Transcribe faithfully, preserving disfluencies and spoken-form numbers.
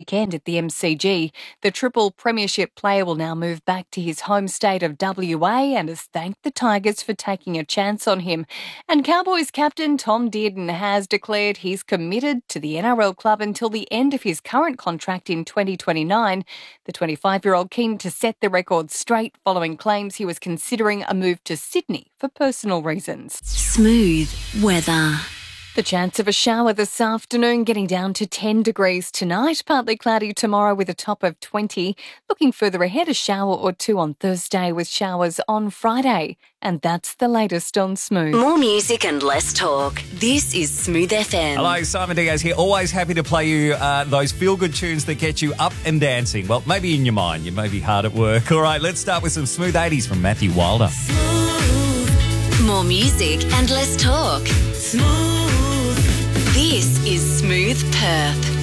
weekend at the M C G. The triple premiership player will now move back to his home state of W A and has thanked the Tigers for taking a chance on him. And Cowboys captain Tom Dearden has declared he's committed to the N R L club until the end of his current contract in twenty twenty-nine. The twenty-five-year-old keen to set the record straight following claims he was considering a move to Sydney for personal reasons. Smooth weather. The chance of a shower this afternoon, getting down to ten degrees tonight. Partly cloudy tomorrow with a top of twenty. Looking further ahead, a shower or two on Thursday with showers on Friday. And that's the latest on Smooth. More music and less talk. This is Smooth F M. Hello, Simon Diaz here. Always happy to play you uh, those feel-good tunes that get you up and dancing. Well, maybe in your mind. You may be hard at work. All right, let's start with some Smooth eighties from Matthew Wilder. Smooth. More music and less talk. Smooth. This is Smooth Perth.